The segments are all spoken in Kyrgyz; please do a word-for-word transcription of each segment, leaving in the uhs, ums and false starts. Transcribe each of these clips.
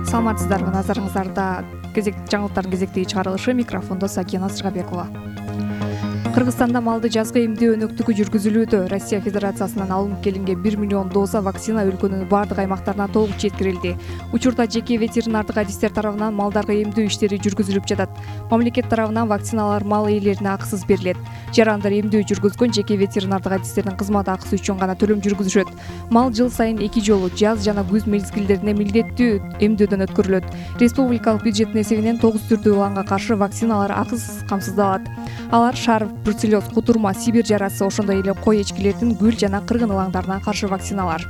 Саламатсыздарбы, назарыңыздарда кезек жаңылыктардын кезектеги чыгарылышы. Микрофондо Сакина Сыргабекова. Кыргызстанда малды жазгы эмдөө өнөктүгү жүргүзүлүүдө. Россия Федерациясынан алынып келинген бир миллион доза вакцина өлкөнүн бардык аймактарына толук жеткирилди. Учурда жеке ветеринардык адистер тарабынан малдарга эмдөө иштери жүргүзүлүп жатат. Мамлекет тарабынан вакциналар мал ээлерине акысыз берилет. Жарандар эмдөө жүргүзгөн жеке ветеринардык адистердин кызмат акысы үчүн гана төлөм жүргүзүшөт. Мал жыл сайын эки жолу жаз жана күз мезгилдерине милдеттүү эмдөөдөн өткөрүлөт. Республикалык бюджеттин эсебинен тогуз түрдүү уланга каршы вакциналар акысыз камсыздалат. Алар шар, бруцеллез, кутурма, сибир жарасы, ошондой эле кой эчкилердин гүл жана кыргын ылаңдарына каршы вакциналар.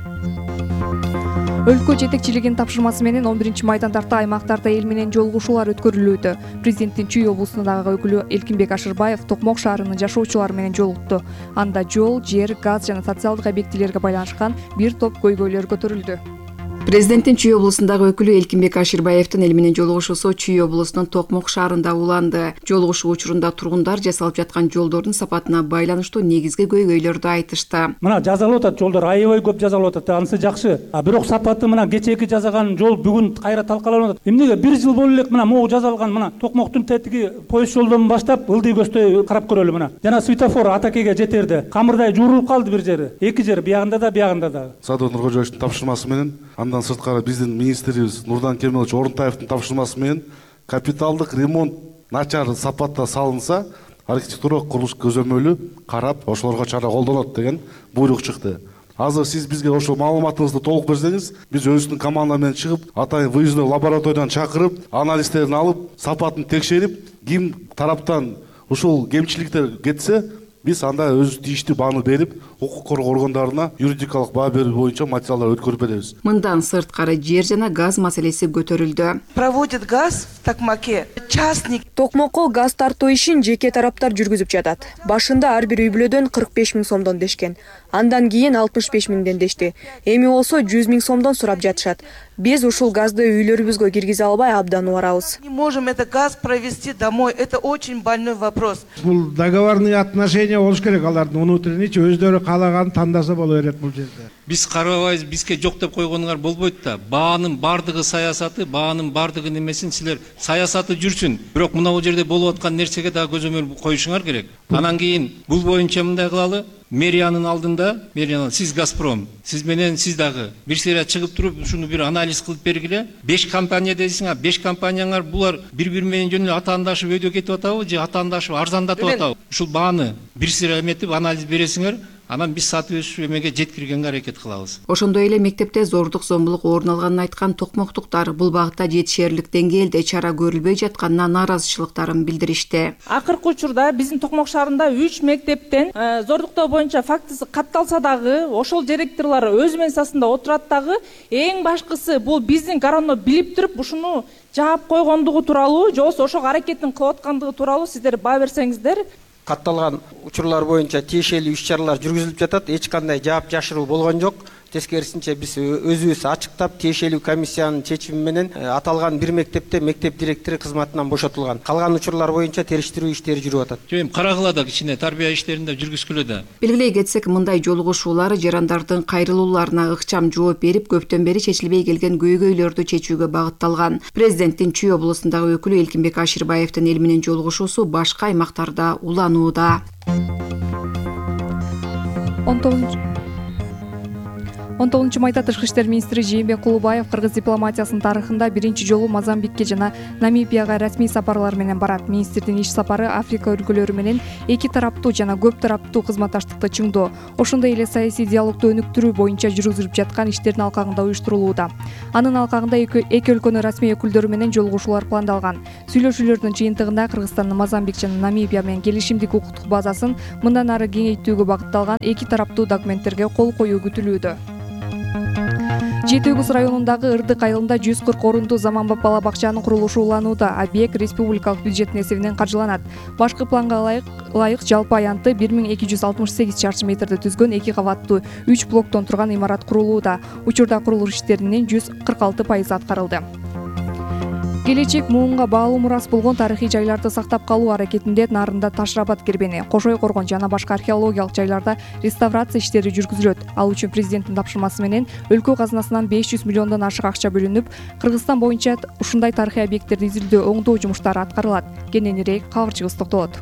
Өлкө жетекчилигинин тапшырмасы менен он биринчи майдан тарта аймактарда эл менен жолугушуулар өткөрүлүүдө. Президенттин Чүй облусундагы өкүлү Элкинбек Ашырбаев Токмок шаарынын жашоочулары менен жолукту. Анда жол, жер, газ жана социалдык объектилерге байланышкан бир топ көйгөйлөр көтөрүлдү. Президенттин Чүй облусундагы өкүлү Элкинбек Ашырбаевдин эл менен жолугушуусу Чүй облусунун Токмок шаарында уланды. Жолугушуу учурунда тургундар жасалып жаткан жолдордун сапатына байланыштуу негизги көйгөйлөрдү айтышты. Мына жасалып атат жолдор, аябай көп жасалып атат, анысы жакшы. А бирок сапаты мына кечээки жасаган жол бүгүн кайра талкаланып атат. Эмнеге бир жыл боло элек мына могу жасалган мына Токмоктун тетиги поезд жолдон баштап ылдый көздөй карап көрөлү мына. Жана светофор Атакейге жетерди. Камырдай жуурулуп калды бир жери. Эки жери биягында да, биягында да. Садыр Нуркожоевдун тапшырмасы менен андан сырткары биздин министрибиз Нурдан Кемелович Орунтаевдин тапшырмасы менен капиталдык ремонт начар сапатта салынса, архитектуралык курулуш көзөмөлү карап, ошолорго чара колдонот деген буйрук чыкты. Азыр сиз бизге ошол маалыматыңызды толук берсеңиз, биз өзүбүздүн команда менен чыгып, атайын выездной лабораториядан чакырып, анализдерин алып, сапатын текшерип, ким тараптан ушул кемчиликтер кетсе, биз анда өз тийиштүү бааны берип, укук коргоо органдарына юридикалык баа берүү боюнча материалдар өткөрүп беребиз. Мындан сырткары жер жана газ маселеси көтөрүлдү. Проводит газ в Токмаке частник. Токмокко газ тартуу ишин жеке тараптар жүргүзүп жатат. Башында ар бир үй бүлөдөн кырк беш миң сомдон дешкен. Андан кийин алтымыш беш миңден дешти. Эми болсо жүз миң сомдон сурап жатышат. Биз ушул газды үйлөрүбүзгө киргизе албай абдан убарабыз. Не можем это газ провести домой. Это очень больной вопрос. Бул договорные отношения болуш керек, алардын внутренний өздөрү каалаган тандаса боло берет бул жерде. Биз карабайбыз, бизге жок деп койгонуңар болбойт да. Баанын бардыгы саясаты, баанын бардыгы немесин силер саясаты жүрсүн. Бирок мына бул жерде болуп аткан нерсеге да көзөмөл коюшуңар керек. Анан кийин бул боюнча мындай кылалы. Мэриянын алдында, Мэриянын сиз Газпром, сиз менен сиз дагы бир сыйра чыгып туруп, ушуну бир анализ кылып бергиле. беш компания десиңер, беш компанияңар булар бири-бири менен жөн эле атаандашып өйдө кетип атабы же атаандашып арзандатып атабы? Ушул бааны бир сыйра эметип анализ бересиңер. Анан биз соответствующий эмеге жеткиргенге аракет кылабыз. Ошондой эле мектепте зордук зомбулук орун алганын айткан токмоктуктар бул багытта жетишерлик деңгээлде чара көрүлбөй жатканына нааразычылыктарын билдиришти. Акыркы учурда биздин Токмок шаарында үч мектептен зордуктоо боюнча фактысы катталса дагы, ошол директорлор өз менсасында отурат дагы, эң башкысы бул биздин гароно билип туруп ушуну жаап койгондугу тууралуу, же болбосо ошого аракеттин кылып аткандыгы тууралуу сиздер баа берсеңиздер. Катталган учурлар боюнча тиешелүү иш-чаралар жүргүзүлүп жатат. Эч кандай жаап жашыруу болгон жок. Тескерисинче биз өзүбүз ачыктап тиешелүү комиссиянын чечими менен аталган бир мектепте мектеп директору кызматынан бошотулган. Калган учурлар боюнча териштирүү иштери жүрүп атат. Жөн карагыла да кичине тарбия иштеринде жүргүзгүлө да. Белгилей кетсек, мындай жолугушуулар жарандардын кайрылууларына ыкчам жооп берип, көптөн бери чечилбей келген көйгөйлөрдү чечүүгө багытталган. Президенттин Чүй облусундагы өкүлү Элкинбек Ашырбаевдин эл менен жолугушуусу башка аймактарда уланууда. он тогузунчу майда Тышкы иштер министри Жээнбек Кулубаев кыргыз дипломатиясынын тарыхында биринчи жолу Мозамбикке жана Намибияга расмий сапарлар менен барат. Министрдин иш сапары Африка өлкөлөрү менен эки тараптуу жана көп тараптуу кызматташтыкты чыңдоо, ошондой эле саясий диалогду өнүктүрүү боюнча жүргүзүлүп жаткан иштердин алкагында уюштурулууда. Анын алкагында эки өлкөнүн расмий өкүлдөрү менен жолугушуулар пландалган. Сүйлөшүүлөрдүн жыйынтыгында Кыргызстандын Мозамбик жана Намибия менен келишимдик укуктук базасын мындан ары кеңейтүүгө багытталган эки тараптуу документтерге кол коюу күтүлүүдө. Жети Үгүз районундагы Ырдык айылында жүз кырк орундуу заманбап бала бакчанын курулушу уланууда. Объект республикалык бюджеттин эсебинен каржыланат. Башкы планга ылайык, ылайык жалпы аянты бир миң эки жүз алтымыш сегиз чарчы метрди түзгөн эки кабаттуу үч блоктон турган имарат курулууда. Учурда курулуш иштеринин жүз кырк алты пайызы аткарылды. Келечек муунга баалуу мурас болгон тарыхый жайларды сактап калуу аракетинде Нарында Таш-Рабат кербени, Кошой Коргон жана башка археологиялык жайларда реставрация иштери жүргүзүлөт. Ал үчүн президенттин тапшырмасы менен өлкө казынасынан беш жүз миллиондон ашык акча бөлүнүп, Кыргызстан боюнча ушундай тарыхый объекттерди изилдөө, оңдоо жумуштары аткарылат. Кененирээк кабарчыбыз токтолот.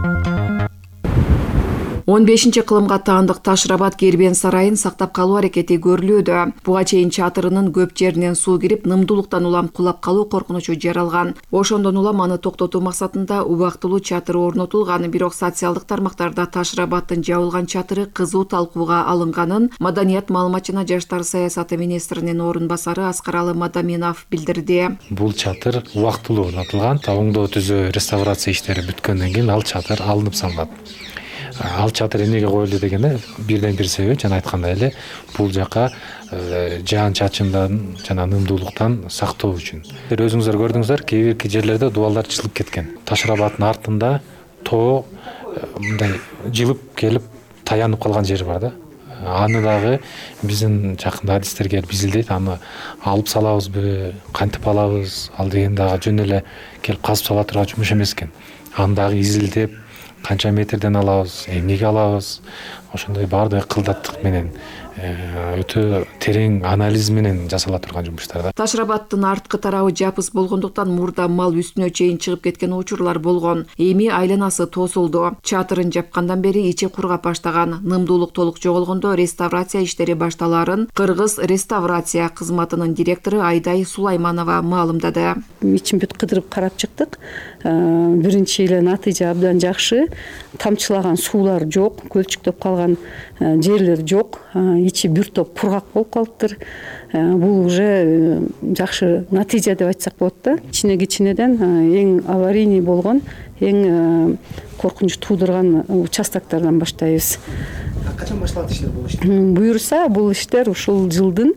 он бешинчи кылымга таандык Таш-Рабат кербен сарайын сактап калуу аракети көрүлүүдө. Буга чейин чатырынын көп жеринен суу кирип, нымдуулуктан улам кулап калуу коркунучу жаралган. Ошондон улам аны токтотуу максатында убактылуу чатыр орнотулган. Бирок социалдык тармактарда Таш-Рабаттын жабылган чатыры кызуу талкууга алынганын Маданият маалымат жана жаштар саясаты министринин орун басары Аскаралы Мадаминов билдирди. Бул чатыр убактылуу орнотулган. Оңдоо түзөө реставрация иштери бүткөндөн кийин ал чатыр алынып салынат. Ал чатыр эмнеге коюлду дегенде бирден бир себеби жана айткандай эле бул жака жаан чачындан жана нымдуулуктан сактоо үчүн. Өзүңүздөр көрдүңүздөр, кээ бирки жерлерде дубалдар чылып кеткен. Таш-Рабаттын артында тоо мындай жылып келип таянып калган жери бар да. Аны дагы биздин жакында адистер келип изилдейт, аны алып салабызбы, кантип алабыз, ал деген дагы жөн эле келип казып сала турган жумуш эмес экен. Аны дагы изилдеп канча метрден алабыз, эмнеге алабыз, ошондой баардык кылдаттык менен өтө терең анализ менен жасала турган жумуштар да. Таш-Рабаттын арткы тарабы жапыс болгондуктан мурда мал үстүнө чейин чыгып кеткен учурлар болгон. Эми айланасы тосулду. Чатырын жапкандан бери ичи кургап баштаган. Нымдуулук толук жоголгондо реставрация иштери башталарын Кыргыз реставрация кызматынын директору Айдай Сулайманова маалымдады. Ичин бүт кыдырып карап чыктык. Биринчи эле натыйжа абдан жакшы. Тамчылаган суулар жок, көлчүктөп калган жерлер жок. Ичи бир топ кургак болуп калыптыр. Бул уже жакшы натыйжа деп айтсак болот да. Кичине кичинеден эң аварийный болгон, эң коркунуч туудурган участоктардан баштайбыз. Качан башталат иштер бул иште? Буюрса, бул иштер ушул жылдын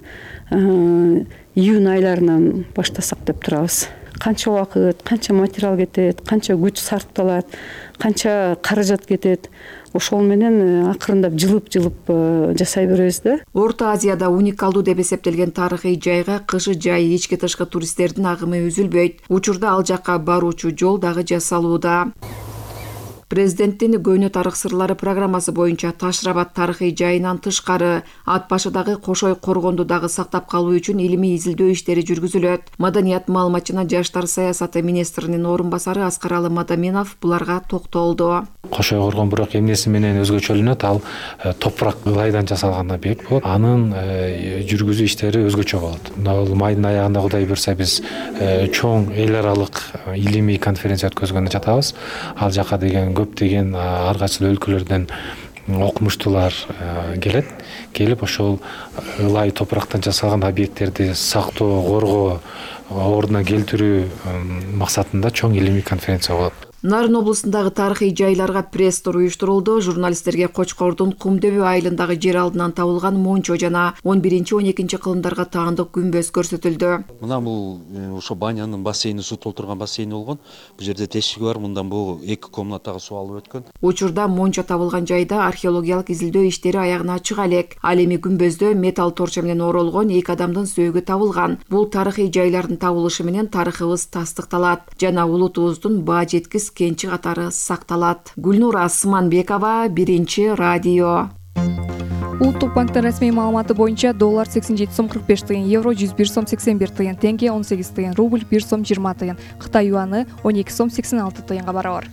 июнь айларынан баштасак деп турабыз. Канча убакыт, канча материал кетет, канча күч сарпталат, канча каражат кетет. Ошол менен акырындап жылып-жылып жасай беребиз да. Орто Азияда уникалдуу деп эсептелген тарыхый жайга кышы жай ички тышкы туристтердин агымы үзүлбөйт. Учурда ал жакка баруучу жол дагы жасалууда. Президенттин Көөнө тарых сырлары программасы боюнча Таш-Рабат тарыхый жайынан тышкары ат башыдагы Кошой Коргонду дагы сактап калуу үчүн илимий изилдөө иштери жүргүзүлөт. Маданият маалымат жана жаштар саясаты министринин орун басары Аскаралы Мадаминов буларга токтолду. Кошой Коргон бирок эмнеси менен өзгөчөлөнөт, ал топурак ылайдан жасалган объект болот. Анын жүргүзүү иштери өзгөчө болот. Ал майдын аягында Кудай буйрса биз чоң эл аралык илимий конференция өткөзгөнгө жатабыз. Ал жака деген көптөгөн ар кайсы өлкөлөрдөн окумуштуулар келет. Келип ошол ылай топурактан жасалган объекттерди сактоо, коргоо, ордуна келтирүү максатында чоң илимий конференция болот. Нарын облусундагы тарыхый жайларга пресс-тур уюштурулду. Журналисттерге Кочкордун Кумдөбү айылындагы жер алдынан табылган мончо жана он биринчи он экинчи кылымдарга таандык күмбөз көрсөтүлдү. Мына бул ошо банянын бассейни, суу толтурган бассейни болгон. Бул жерде тешиги бар, мындан бул эки комнатага суу алып өткөн. Учурда мончо табылган жайда археологиялык изилдөө иштери аягына чыга элек. Ал эми күмбөздө металл торчо менен оролгон эки адамдын сөөгү табылган. Бул тарыхый жайлардын табылышы менен тарыхыбыз тастыкталат жана улутубуздун баа жеткис кенчи катары сакталат. Гүлнур Асманбекова, Биринчи радио. Улуттук банктын расмий маалыматы боюнча доллар сексен жети сом кырк беш тыйын, евро жүз бир сом сексен бир тыйын, теңге он сегиз тыйын, рубль бир сом жыйырма тыйын, Кытай юаны он эки сом сексен алты тыйынга барабар.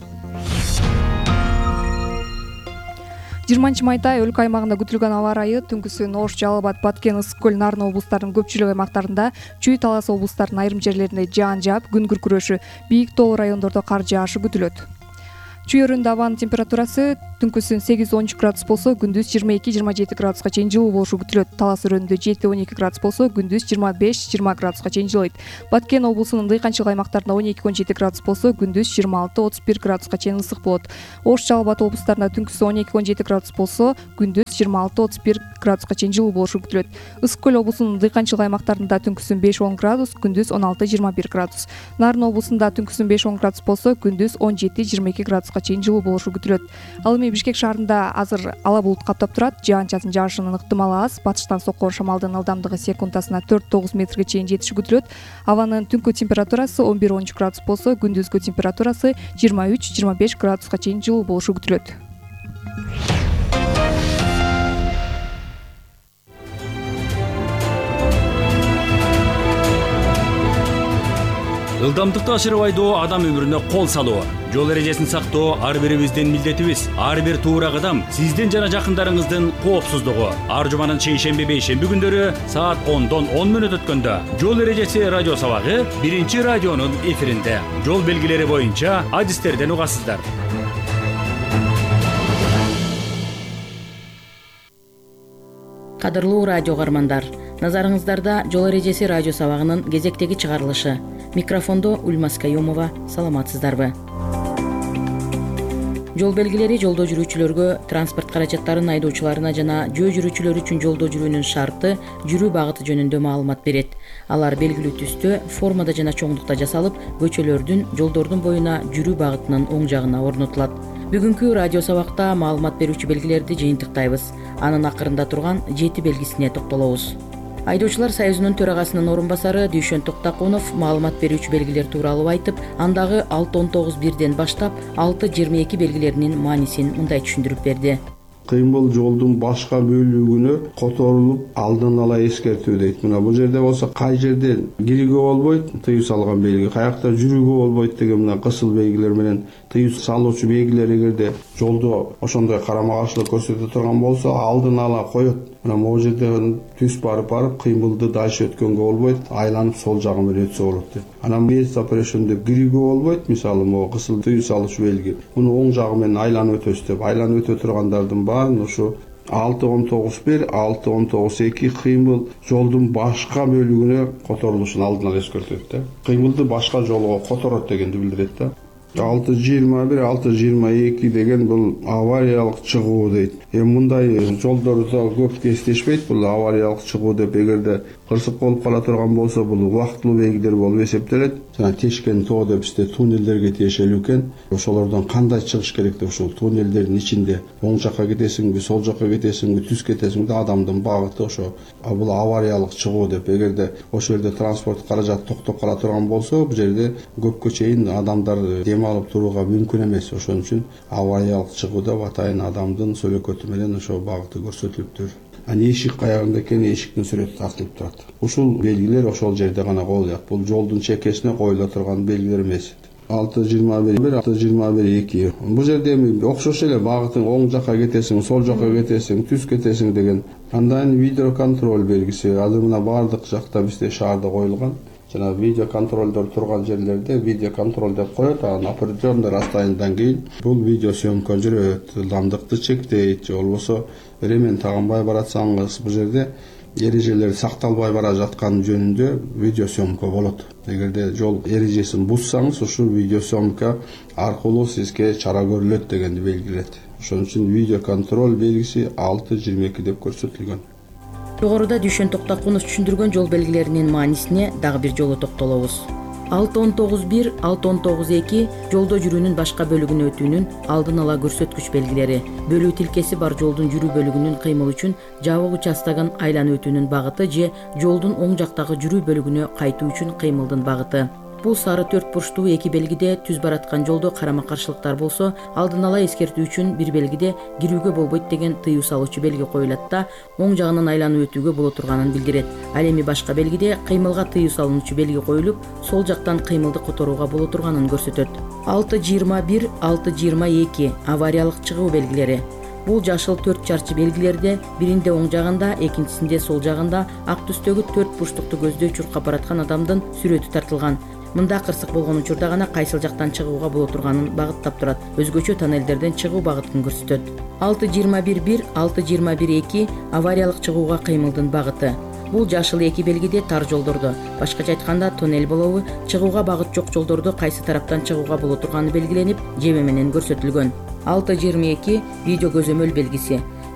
жыйырманчы майда өлкө аймагында күтүлгөн аба ырайы түнкүсүн Ош, Жалал Абад, Баткен, Ысык көл, Нарын облустарынын көпчүлүк аймактарында, Чүй, Талас облустарынын айрым жерлеринде жаан жаап, күн күркүрөшү, бийик тоолуу райондордо кар жаашы күтүлөт. Чүй өрүндө абанын температурасы түнкүсүн сегиз он үч градус болсо, күндүз жыйырма эки жыйырма жети градуска чейин жылуу болушу күтүлөт. Талас өрөндө жети он эки градус болсо, күндүз жыйырма беш жыйырма градуска чейин жылыйт. Баткен облусунун дыйканчылык аймактарында он эки он жети градус болсо, күндүз жыйырма алты отуз бир градуска чейин ысык болот. Ош, Жалал Абад облустарында түнкүсү он эки он жети градус болсо, күндүз жыйырма алты отуз бир градуска чейин жылуу болушу күтүлөт. Ысык көл облусунун дыйканчылык аймактарында түнкүсүн беш он градус, күндүз он алты жыйырма бир градус. Нарын облусунда түнкүсүн беш он градус болсо, күндүз он жети жыйырма эки градуска чейин жылуу болушу күтүлөт. Ал эми Бишкек шаарында азыр ала булут каптап турат, жаан-чачын жаашынын ыктымалы аз, батыштан соккон шамалдын ылдамдыгы секундасына төрт тогуз метрге чейин жетиши күтүлөт. Абанын түнкү температурасы он бир он үч градус болсо, күндүзгү температурасы жыйырма үч жыйырма беш градуска чейин жылуу болушу күтүлөт. Ылдамдыкты ашырып айдоо адам өмүрүнө кол салуу. Жол эрежесин сактоо ар бирибиздин милдетибиз. Ар бир туура кадам сиздин жана жакындарыңыздын коопсуздугу. Ар жуманын чейшемби бейшемби күндөрү саат ондон он мүнөт өткөндө жол эрежеси радио сабагы биринчи радионун эфиринде. Жол белгилери боюнча адистерден угасыздар. Кадырлуу радио каармандар, назарыңыздарда жол эрежеси радио сабагынын кезектеги чыгарылышы. Микрофондо Ульмас Каюмова, саламатсыздарбы? Жол белгилери жолдо жүрүүчүлөргө, транспорт каражаттарын айдоочуларына жана жөө жүрүүчүлөр үчүн жолдо жүрүүнүн шарты, жүрүү багыты жөнүндө маалымат берет. Алар белгилүү түстө, формада жана чоңдукта жасалып, көчөлөрдүн, жолдордун боюна жүрүү багытынын оң жагына орнотулат. Бүгүнкү радио сабакта маалымат берүүчү белгилерди жыйынтыктайбыз. Анын акырында турган жети белгисине токтолобуз. Айдоочулар союзунун төрагасынын орун басары Дүйшөн Токтакунов маалымат берүүчү белгилер тууралуу айтып, андагы алты он тогуз бирден баштап алты жыйырма эки белгилеринин маанисин мындай түшүндүрүп берди. Кыймыл жолдун башка бөлүгүнө которулуп алдын ала эскертүү дейт. Мына бул жерде болсо кай жерде кирүүгө болбойт, тыюу салган белги, каякта жүрүүгө болбойт деген мына кысыл белгилер менен тыюу салуучу белгилер эгерде жолдо ошондой карама каршылык көрсөтө турган болсо алдын ала коет. Мына могу жерде түз барып барып кыймылды дальше өткөнгө болбойт, айланып сол жагы менен өтсө болот деп. Анан бес operation деп кирүүгө болбойт, мисалы могу кысыл тыюу салуучу белги. Муну оң жагы менен айланып өтөсүз деп. Айланып өтө тургандардын баарын ушу алты он тогуз бир, алты он тогуз эки кыймыл жолдун башка бөлүгүнө которулушун алдын ала эскертет да. Кыймылды башка жолго которот дегенди билдирет да. алты жыйырма бир, алты жыйырма эки деген бул авариялык чыгуу дейт. Эми мындай жолдордо көп кездешпейт бул авариялык чыгуу деп. Эгерде кырсык болуп кала турган болсо бул убактылуу белгилер болуп эсептелет. Жана тешкен тоо деп бизде туннелдерге тиешелүү экен. Ошолордон кандай чыгыш керек деп ушул туннелдердин ичинде оң жакка кетесиңби, сол жакка кетесиңби, түз кетесиңби, адамдын багыты ошо. Бул авариялык чыгуу деп. Эгерде ошол жерде транспорт каражаты токтоп кала турган болсо, бул жерде көпкө чейин адамдар дем алып турууга мүмкүн эмес. Ошон үчүн авариялык чыгуу деп атайын адамдын сөлөкөтү менен ошо багыты көрсөтүлүптүр. Аны эшик каягында экен, эшиктин сүрөтү тартылып турат. Ушул белгилер ошол жерде гана коюлат. Бул жолдун чекесине коюла турган белгилер эмес. алты жыйырма бир, алты жыйырма бир эки. Бул жерде эми окшош эле багытың оң жакка кетесиң, сол жакка кетесиң, түз кетесиң деген. Андан видео контроль белгиси азыр мына бардык жакта бизде шаарда коюлган. Жана видео контролдор турган жерлерде видео контроль деп коет, анан определенный расстояниядан кийин бул видео съемка жүрөт, ылдамдыкты чектейт, же болбосо времени тагынбай баратсаңыз бул жерде эрежелер сакталбай бара жаткан жөнүндө видео съемка болот. Эгерде жол эрежесин буссаңыз, ушул видео съемка аркылуу сизге чара көрүлөт дегенди белгилейт. Ошон үчүн видео контроль белгиси алты жыйырма эки деп көрсөтүлгөн. Жогоруда Дүйшөн Токтакунов түшүндүргөн жол белгилеринин маанисине дагы бир жолу токтолобуз. алты он тогуз бир, алты он тогуз эки жолдо жүрүүнүн башка бөлүгүнө өтүүнүн алдын ала көрсөткүч белгилери. Бөлүү тилкеси бар жолдун жүрүү бөлүгүнүн кыймыл үчүн жабык участогун айланып өтүүнүн багыты же жолдун оң жактагы жүрүү бөлүгүнө кайтуу үчүн кыймылдын багыты. Бул сары төрт бурчтуу эки белгиде түз бараткан жолдо карама каршылыктар болсо, алдын ала эскертүү үчүн бир белгиде кирүүгө болбойт деген тыюу салуучу белги коюлат да, оң жагынан айланып өтүүгө боло турганын билдирет. Ал эми башка белгиде кыймылга тыюу салуучу белги коюлуп, сол жактан кыймылды которууга боло турганын көрсөтөт. алты жыйырма бир, алты жыйырма эки авариялык чыгуу белгилери. Бул жашыл төрт чарчы белгилерде биринде оң жагында, экинчисинде сол жагында ак түстөгү төрт бурчтукту көздөй чуркап бараткан адамдын сүрөтү тартылган. Мында кырсык болгон учурда гана кайсыл жактан чыгууга боло турганын багыттап турат. Өзгөчө тоннелдерден чыгуу багытын көрсөтөт. алты жыйырма бир бир, алты жыйырма бир эки авариялык чыгууга кыймылдын багыты. Бул жашыл эки белгиде тар жолдордо, башкача айтканда тоннель болобу, чыгууга багыт жок жолдордо кайсы тараптан чыгууга боло турганы белгиленип, жебе менен көрсөтүлгөн. алты жыйырма эки видео көзөмөл белгиси.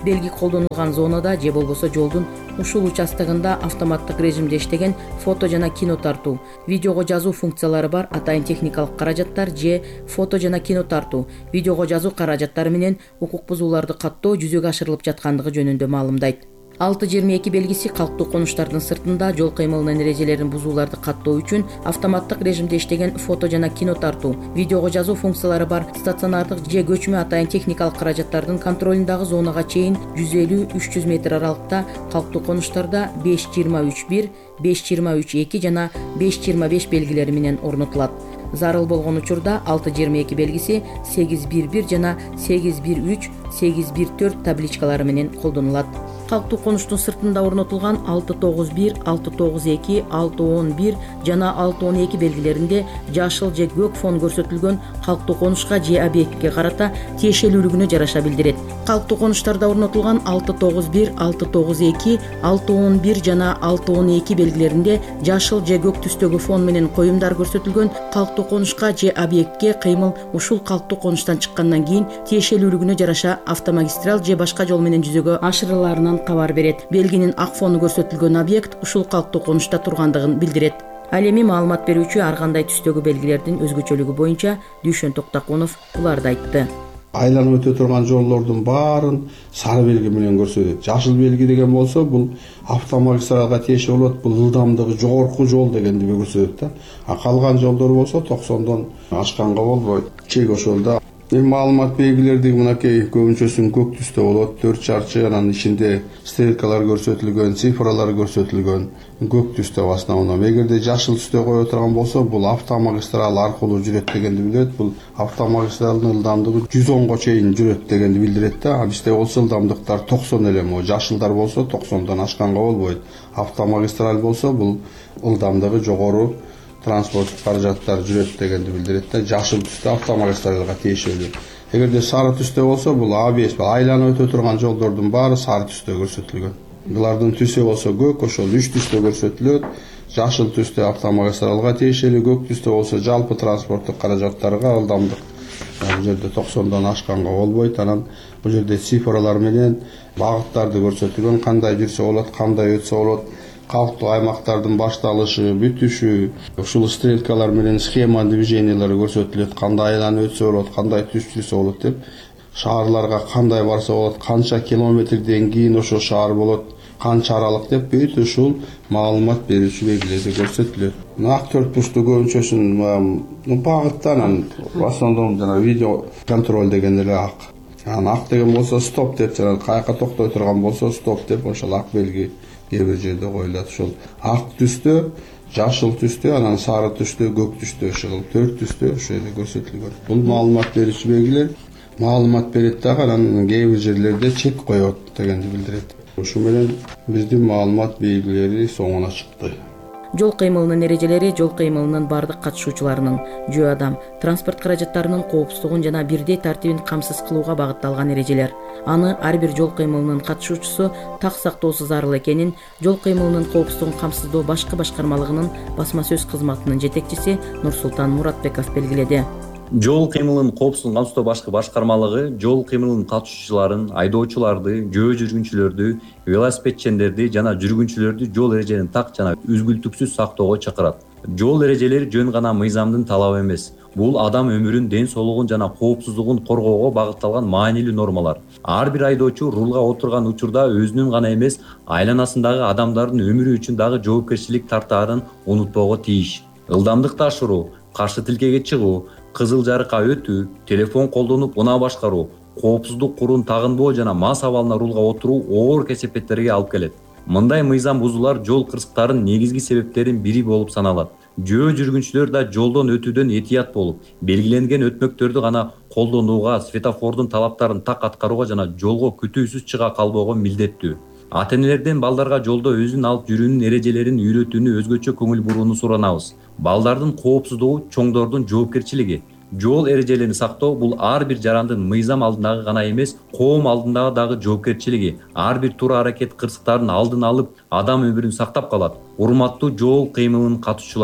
белги колдонулган зонада же болбосо жолдун ушул участогында автоматтык режимде иштеген фото жана кино тартуу, видеого жазуу функциялары бар атайын техникалык каражаттар же фото жана кино тартуу, видеого жазуу каражаттары менен укук бузууларды каттоо жүзөгө ашырылып жаткандыгы жөнүндө маалымдайт. алты жыйырма эки белгиси калктуу конуштардын сыртында жол кыймылынын эрежелерин бузууларды каттоо үчүн автоматтык режимде иштеген фото жана кино тартуу, видеого жазуу функциялары бар стационардык же көчмө атайын техникалык каражаттардын контролундагы зонага чейин жүз элүү үч жүз метр аралыкта калктуу конуштарда беш жыйырма үч бир, беш жыйырма үч эки жана беш жыйырма беш белгилери менен орнотулат. Зарыл болгон учурда алты жыйырма эки белгиси сегиз бир бир жана сегиз бир үч, сегиз бир төрт табличкалары менен колдонулат. Калктуу конуштун сыртында орнотулган алты тогуз бир, алты тогуз эки, алты он бир жана алты он эки белгилеринде жашыл же көк фон көрсөтүлгөн калктуу конушка же объектке карата тиешелүүлүгүнө жараша билдирет. Калктуу конуштарда орнотулган алты тогуз бир, алты тогуз эки, алты он бир жана алты он эки белгилеринде жашыл же көк түстөгү фон менен коюмдар көрсөтүлгөн калктуу конушка же объектке кыймыл ушул калктуу конуштан чыккандан кийин тиешелүүлүгүнө жараша автомагистраль же башка жол менен жүзөгө ашырылаарынан кабар берет. Белгинин ак фону көрсөтүлгөн объект ушул калктуу конушта тургандыгын билдирет. Ал эми маалымат берүүчү ар кандай түстөгү белгилердин өзгөчөлүгү боюнча Дүйшөн Токтакунов буларды айтты. Айланып өтө турган жолдордун баарын сары белги менен көрсөтөт. Жашыл белги деген болсо бул автомагистралга тиешелүү болот, бул ылдамдыгы жогорку жол дегенди көрсөтөт да. А калган жолдор болсо токсондон ашканга болбойт. Чек ошолда. Эми маалымат белгилерди мынакей көбүнчөсүн көк түстө болот, төрт чарчы, анан ичинде стрелкалар көрсөтүлгөн, цифралар көрсөтүлгөн, көк түстө в основном. Эгерде жашыл түстө кое турган болсо, бул автомагистрал аркылуу жүрөт дегенди билдирет. Бул автомагистралдын ылдамдыгы жүз онго чейин жүрөт дегенди билдирет да. А бизде болсо ылдамдыктар токсон эле, могу жашылдар болсо токсондон ашканга болбойт. Автомагистраль болсо бул ылдамдыгы жогору транспорттук каражаттар жүрөт дегенди билдирет да. Жашыл түстө автомагистралга тиешелүү. Эгерде сары түстө болсо бул А беш айланып өтө турган жолдордун баары сары түстө көрсөтүлгөн. Булардын түсү болсо көк, ошол үч түстө көрсөтүлөт. Жашыл түстө автомагистралга тиешелүү, көк түстө болсо жалпы транспорттук каражаттарга ылдамдык. Бул жерде токсондон ашканга болбойт. Анан бул жерде цифралар менен багыттарды көрсөтүлгөн, кандай жүрсө болот, кандай өтсө болот. Калктуу аймактардын башталышы, бүтүшү, ушул стрелкалар менен схема движениялары көрсөтүлөт, кандай айланып өтсө болот, кандай түз жүрсө болот деп. Шаарларга кандай барса болот, канча километрден кийин ошо шаар болот, канча аралык деп бүт ушул маалымат берүүчү белгилерде көрсөтүлөт. Ак төрт бурчтуу көбүнчөсүн багыттан, в основном жана видео контроль деген эле ак. Анан ак деген болсо стоп деп, жана каяка токтой турган болсо стоп деп, ошол ак белги кээ бир жерде коюлат. Ошол ак түстө, жашыл түстө, анан сары түстө, көк түстө, ошол төрт түстө ошол жерде көрсөтүлгөн. Бул маалымат берүүчү белгилер маалымат берет дагы, анан кээ бир жерлерде чек коет дегенди билдирет. Ошо менен биздин маалымат белгилери соңуна чыкты. Жол кыймылынын эрежелери жол кыймылынын бардык катышуучуларынын, жөө адам, транспорт каражаттарынын коопсуздугун жана бирдей тартибин камсыз кылууга багытталган эрежелер. Аны ар бир жол кыймылынын катышуучусу так сактоосу зарыл экенин жол кыймылынын коопсуздугун камсыздоо башкы башкармалыгынын басма сөз кызматынын жетекчиси Нурсултан Муратбеков белгиледи. Жол кыймылынын коопсуздугун камсыздоо башкы башкармалыгы жол кыймылынын катышуучуларын, айдоочуларды, жөө жүргүнчүлөрдү, велосипедчендерди жана жүргүнчүлөрдү жол эрежелерин так жана үзгүлтүксүз сактоого чакырат. Жол эрежелери жөн гана мыйзамдын талабы эмес. Бул адам өмүрүн, ден соолугун жана коопсуздугун коргоого багытталган маанилүү нормалар. Ар бир айдоочу рулга отурган учурда өзүнүн гана эмес, айланасындагы адамдардын өмүрү үчүн дагы жоопкерчилик тартаарын унутпого тийиш. Ылдамдыкты ашыруу, каршы тилкеге чыгуу, кызыл жарыкка өтүү, телефон колдонуп унаа башкаруу, коопсуздук курун тагынбоо жана мас абалына рулга отуруу оор кесепеттерге алып келет. Мындай мыйзам бузуулар жол кырсыктарынын негизги себептеринин бири болуп саналат. Жөө жүргүнчүлөр да жолдон өтүүдөн этият болуп, белгиленген өтмөктөрдү гана колдонууга, светофордун талаптарын так аткарууга жана жолго күтүүсүз чыга калбоого милдеттүү. Ата-энелерден балдарга жолдо өзүн алып жүрүүнүн эрежелерин үйрөтүүнү өзгөчө көңүл бурууну суранабыз. Балдардын коопсуздугу чоңдордун жоопкерчилиги. Жол эрежелерин сактоо бул ар бир жарандын мыйзам алдындагы гана эмес, коом алдындагы дагы жоопкерчилиги. Ар бир туура аракет кырсыктарын алдын алып, адам өмүрүн сактап калат. Урматтуу жол кыймылынын катышуучулары,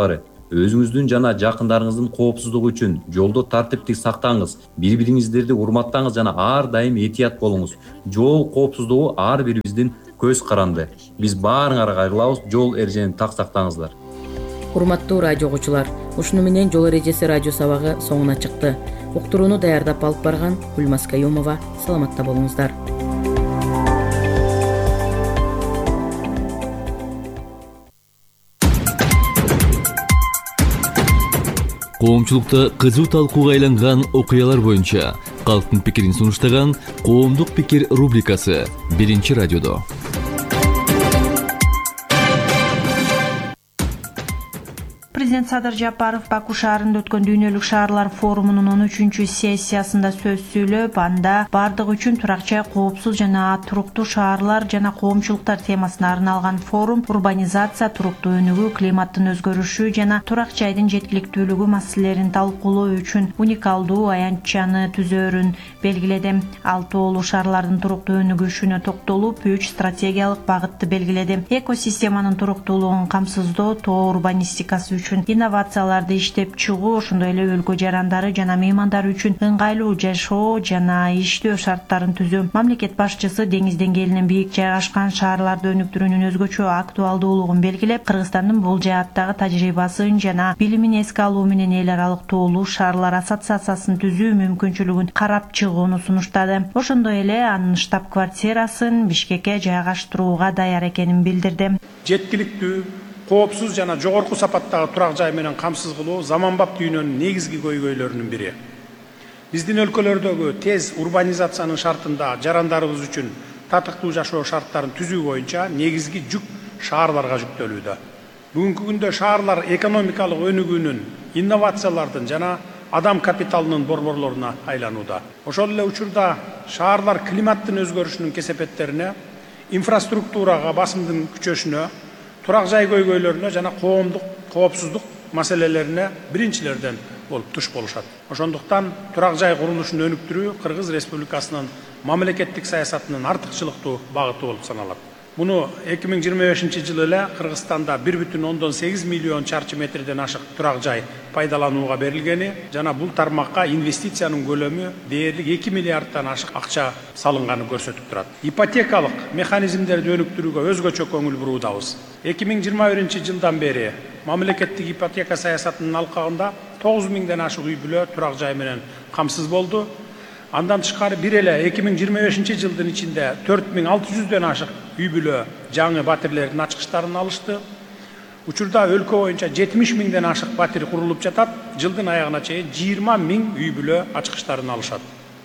өзүңүздүн жана жакындарыңыздын коопсуздугу үчүн жолдо тартиптик сактаңыз, бири бириңиздерди урматтаңыз жана ар дайым этият болуңуз. Жол коопсуздугу ар бирибиздин көз каранды. Биз баарыңарга кайрылабыз, жол эрежени так сактаңыздар. Урматтуу радио угуучулар, ушуну менен жол эрежеси радио сабагы соңуна чыкты. Уктурууну даярдап алып барган Гүлмаз Каюмова. Саламатта болуңуздар. Коомчулукта кызуу талкууга айланган окуялар боюнча калктын пикирин сунуштаган Коомдук пикир рубрикасы биринчи радиодо. Президент Садыр Жапаров Баку шаарында өткөн Дүйнөлүк шаарлар форумунун он үчүнчү сессиясында сөз сүйлөп, анда бардыгы үчүн турак жай, коопсуз жана туруктуу шаарлар жана коомчулуктар темасына арналган форум урбанизация, туруктуу өнүгүү, климаттын өзгөрүшү жана турак жайдын жеткиликтүүлүгү маселелерин талкуулоо үчүн уникалдуу аянтчаны түзөөрүн белгиледи. Алтоолуу шаарлардын туруктуу өнүгүшүнө токтолуп, үч стратегиялык багытты белгиледи. Экосистеманын туруктуулугун камсыздоо, тоо урбанистикасы үчүн инновацияларды иштеп чыгуу, ошондой эле өлкө жарандары жана меймандар үчүн ыңгайлуу жашоо жана иштөө шарттарын түзүү. Мамлекет башчысы деңиз деңгээлинен бийик жайгашкан шаарларды өнүктүрүүнүн өзгөчө актуалдуулугун белгилеп, Кыргызстандын бул жааттагы тажрыйбасын жана билимин эске алуу менен эл аралык тоолуу шаарлар ассоциациясын түзүү мүмкүнчүлүгүн карап чыгууну сунуштады. Ошондой эле анын штаб-квартирасын Бишкекке жайгаштырууга даяр экенин билдирди. Жеткиликтүү, коопсуз жана жогорку сапаттагы турак жай менен камсыз кылуу заманбап дүйнөнүн негизги көйгөйлөрүнүн бири. Биздин өлкөлөрдөгү тез урбанизациянын шартында жарандарыбыз үчүн татыктуу жашоо шарттарын түзүү боюнча негизги жүк шаарларга жүктөлүүдө. Бүгүнкү күндө шаарлар экономикалык өнүгүүнүн, инновациялардын жана адам капиталынын борборлоруна айланууда. Ошол эле учурда шаарлар климаттын өзгөрүшүнүн кесепеттерине, инфраструктурага басымдын күчөшүнө, турак жай көйгөйлөрүнө жана коомдук коопсуздук маселелерине биринчилерден болуп туш болушат. Ошондуктан турак жай курулушун өнүктүрүү Кыргыз Республикасынын мамлекеттик саясатынын артыкчылыктуу багыты болуп саналат. Муну эки миң жыйырма бешинчи жылы эле Кыргызстанда бир бүтүн ондон сегиз миллион чарчы метрден ашык турак жай пайдаланууга берилгени жана бул тармакка инвестициянын көлөмү дээрлик эки миллиарддан ашык акча салынганы көрсөтүп турат. Ипотекалык механизмдерди өнүктүрүүгө өзгөчө көңүл буруудабыз. эки миң жыйырма биринчи жылдан бери мамлекеттик ипотека саясатынын алкагында тогуз миңден ашык үй бүлө турак жай менен камсыз болду. Андан тышкары бир эле эки миң жыйырма бешинчи жылдын ичинде төрт миң алты жүздөн ашык үй бүлө жаңы батирлердин ачкычтарын алышты. Учурда өлкө боюнча жетимиш миңден ашык батир курулуп жатат. Жылдын аягына чейин жыйырма миң үй бүлө ачкычтарын алышат.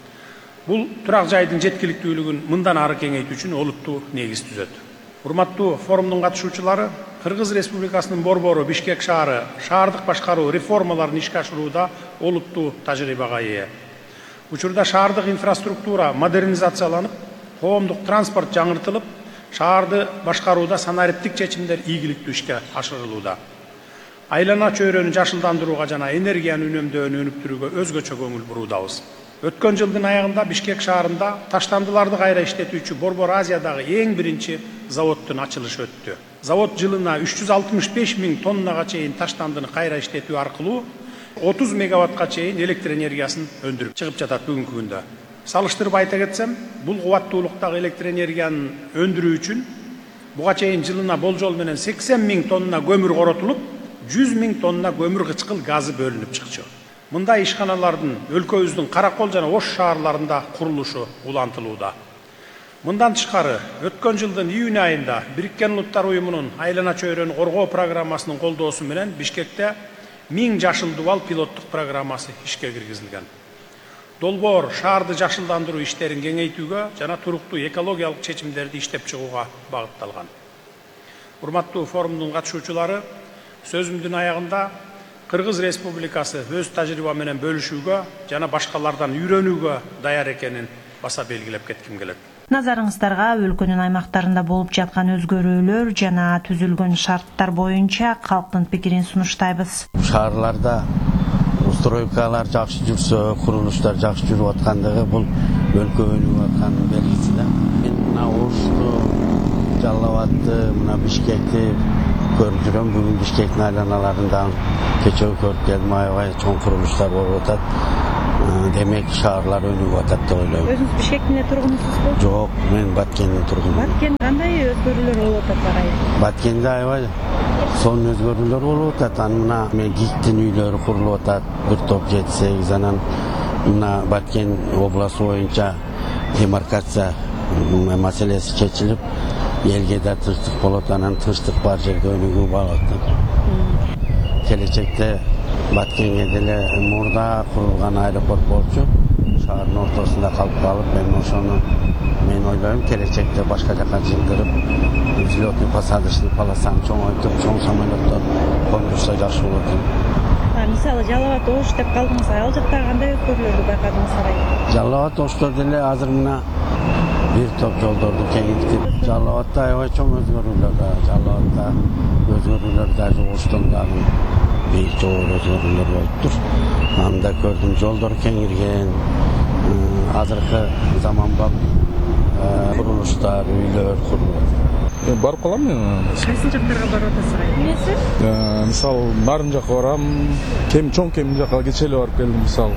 Бул турак жайдын жеткиликтүүлүгүн мындан ары кеңейтүү үчүн олуттуу негиз түзөт. Урматтуу форумдун катышуучулары, Кыргыз Республикасынын борбору Бишкек шаары шаардык башкаруу реформаларын ишке ашырууда олуттуу тажрыйбага ээ. Учурда шаардык инфраструктура модернизацияланып, коомдук транспорт жаңыртылып, шаарды башкарууда санариптик чечимдер ийгиликтүү ишке ашырылууда. Айлана чөйрөнү жашылдандырууга жана энергияны үнөмдөөнү өнүктүрүүгө өзгөчө көңүл буруудабыз. Өткөн жылдын аягында Бишкек шаарында таштандыларды кайра иштетүүчү Борбор Азиядагы эң биринчи заводдун ачылышы өттү. Завод жылына үч жүз алтымыш беш миң тоннага чейин таштандыны кайра иштетүү аркылуу отуз мегаваттка чейин электр энергиясын өндүрүп чыгып жатат бүгүнкү күндө. Салыштырып айта кетсем, бул кубаттуулуктагы электр энергиянын өндүрүү үчүн буга чейин жылына болжол менен сексен миң тонна көмүр коротулуп, жүз миң тонна көмүр кычкыл газы бөлүнүп чыкчу. Мындай ишканалардын өлкөбүздүн Каракол жана Ош шаарларында курулушу улантылууда. Мындан тышкары, өткөн жылдын июнь айында Бириккен Улуттар уюмунун айлана чөйрөнү коргоо программасынын колдоосу менен Бишкекте миң жашыл дубал пилоттук программасы ишке киргизилген. Долбоор шаарды жашылдандыруу иштерин кеңейтүүгө жана туруктуу экологиялык чечимдерди иштеп чыгууга багытталган. Урматтуу форумдун катышуучулары, сөзүмдүн аягында Кыргыз Республикасы өз тажрыйба менен бөлүшүүгө жана башкалардан үйрөнүүгө даяр экенин баса белгилеп кетким келет. Назарыңыздарга өлкөнүн аймактарында болуп жаткан өзгөрүүлөр жана түзүлгөн шарттар боюнча калктын пикирин сунуштайбыз. Шаарларда стройкалар жакшы жүрсө, курулуштар жакшы жүрүп аткандыгы бул өлкө өнүгүп аткандын белгиси да. Мен мына Ошту, Жалал Абадты, мына Бишкекти көрүп жүрөм. Бүгүн Бишкектин айланаларында кечээ көрүп келдим, аябай чоң курулуштар болуп атат. Демек шаарлар өнүгүп атат деп ойлойм. Өзүңүз Бишкектин тургунусузбу? Жок, мен Баткендин тургунумун. Баткен кандай өзгөрүүлөр болуп атат агай? Баткенде аябай сонун өзгөрүүлөр болуп атат. Анан мына мен ГИКтин үйлөрү курулуп атат. Бир топ жети сегиз, анан мына Баткен областы боюнча демаркация маселеси чечилип, элге да тынчтык болот, анан тынчтык бар жерге өнүгүү болот. Келечекте Баткенге деле мурда курулган аэропорт болчу, шаардын ортосунда калып калып, мен ошону мен ойлойм келечекте башка жака жылдырып, взлетный посадочный полосаны чоңойтуп, чоң самолеттор кондурса жакшы болот. Мисалы Жалал абад Ош деп калдыңыз, ал жакта кандай өзгөрүүлөрдү байкадыңыз агай? Жалал абад Ошто деле азыр мына бир топ жолдорду кеңейтип, Жалал абадда аябай чоң өзгөрүүлөр бар. Жалал абадда өзгөрүүлөр даже Оштон дагы бир жол өзгөрүүлөр болуптур. Анда көрдүм, жолдор кеңирген, азыркы заманбап курулуштар, үйлөр курулат. Барып калам мен. Кайсы жактарга барып атасыз агай? Эмнеси? Мисалы, Нарын жакка барам, кем чоң кем жакка кече эле барып келдим, мисалы.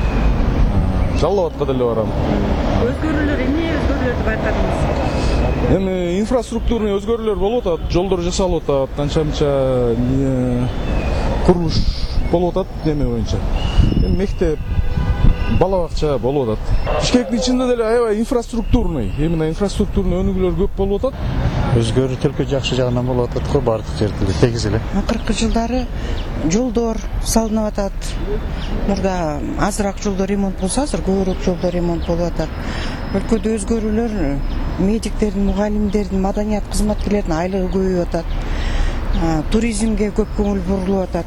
Жалал абадка деле барам. Өзгөрүүлөр эмне өзгөрүүлөрдү байкадыңыз? Эми инфраструктурный өзгөрүүлөр болуп атат, жолдор жасалып атат, анча-мынча курулуш болуп атат эме боюнча. Эми мектеп, бала бакча болуп атат. Бишкектин ичинде деле аябай инфраструктурный, именно инфраструктурный өнүгүүлөр көп болуп атат. Өзгөрүү тилке жакшы жагынан болуп атат го, бардык жерде тегиз эле. Акыркы жылдары жолдор салынып атат. Мурда азыраак жолдор ремонт болсо, азыр көбүрөөк жолдор ремонт болуп атат. Өлкөдө өзгөрүүлөр, медиктердин, мугалимдердин, маданият кызматкерлердин айлыгы көбөйүп атат. Туризмге көп көңүл бурулуп атат.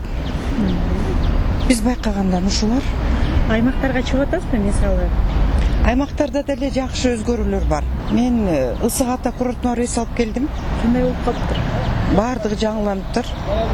Биз байкагандан ушулар. Аймактарга чыгып атасызбы, мисалы? Аймактарда деле жакшы өзгөрүүлөр бар. Мен Ысык Ата курортуна рейс алып келдим. Кандай болуп калыптыр? Бардыгы жаңыланыптыр.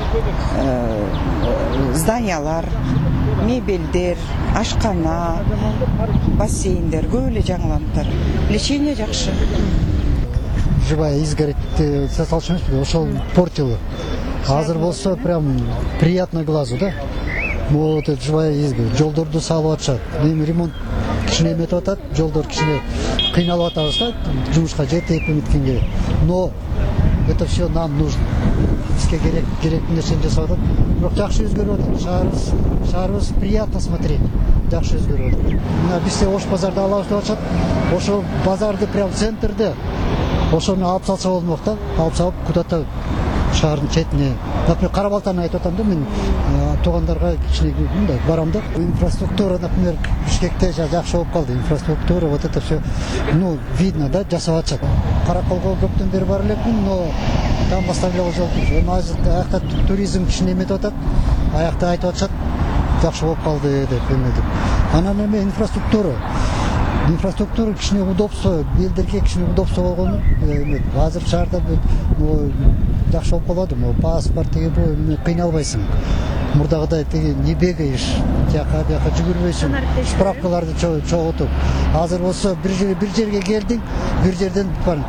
Зданиялар, мебелдер, ашкана, бассейндер көп эле жаңыланыптыр. Лечение жакшы. Живая изгородь салчу эмеспи, ошол портило. Азыр болсо прям приятно глазу, да? Вот это живая изгородь. Жолдорду салып атышат. Эми ремонт кичине эметип атат, жолдор кичине кыйналып атабыз да, жумушка жетип эметкенге. Но это все нам нужно. Бизге керек керектүү нерсени жасап атат. Бирок жакшы өзгөрүп атат. Шаарыбыз, шаарыбыз приятно смотреть. Жакшы өзгөрүп атат. Мына бизде Ош базарды алабыз деп атышат. Ошол базарды прям центрде ошону алып салса болмок да, алып салып куда-то шаардын четине. Например, Кара-Балтаны айтып атам да, мен туугандарга кичине мындай барам да. Инфраструктура, например, Бишкекте жакшы болуп калды. Инфраструктура, вот это все, ну, видно, да, жасап атышат. Караколго көптөн бери бар элекмин, но там оставлял жол. Эми азыр аякта туризм кичине эметип атат. Аякта айтып атышат, жакшы болуп калды деп эметип. Анан эми инфраструктура. Инфраструктура кичине удобство, элдерге кичине удобство болгону эме азыр шаарда жакшы болуп калады. Могу паспорт тиги бу кыйналбайсың. Мурдагыдай тиги не бегаешь, жака бияка жүгүрбөйсүң, справкаларды чогултуп. Азыр болсо бир жерге бир жерге келдиң, бир жерден бар.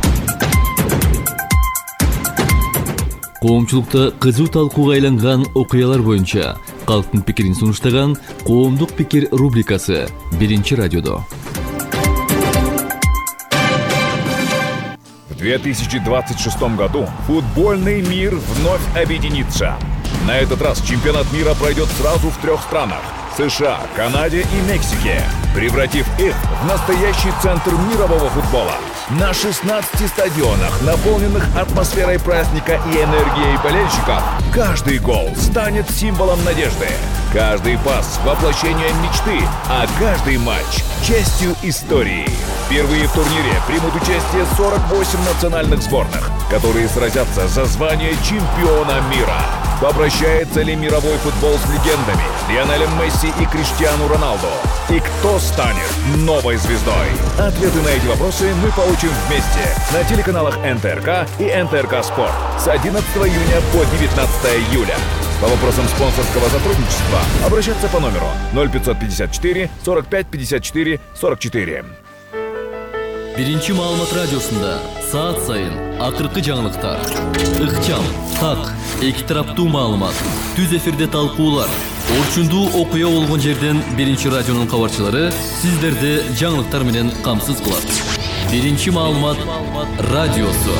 Коомчулукта кызуу талкууга айланган окуялар боюнча калктын пикирин сунуштаган Коомдук пикир рубрикасы биринчи радиодо. В две тысячи двадцать шестом году футбольный мир вновь объединится. На этот раз чемпионат мира пройдет сразу в трех странах – США, Канаде и Мексике, превратив их в настоящий центр мирового футбола. На шестнадцати стадионах, наполненных атмосферой праздника и энергией болельщиков, каждый гол станет символом надежды, каждый пас – воплощением мечты, а каждый матч – частью истории. Впервые в турнире примут участие сорок восемь национальных сборных, которые сразятся за звание чемпиона мира. Попрощается ли мировой футбол с легендами Лионелем Месси и Криштиану Роналду? И кто станет новой звездой? Ответы на эти вопросы мы получим вместе на телеканалах эн тэ эр ка и эн тэ эр ка Спорт с одиннадцатого июня по девятнадцатое июля. По вопросам спонсорского сотрудничества обращаться по номеру ноль пятьсот пятьдесят четыре сорок пять пятьдесят четыре сорок четыре. Биринчи маалымат радиосунда Saat сайын акыркы жаңылыктар, ыкчам, так, эки тараптуу маалымат, түз эфирде талкуулар, орчундуу окуя болгон жерден биринчи радионун кабарчылары сиздерди жаңылыктар менен камсыз кылат. Биринчи маалымат радиосу.